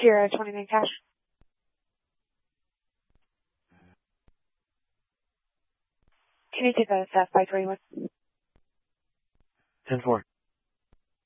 Sierra 29 cash. Can you take that as 521? 10-4.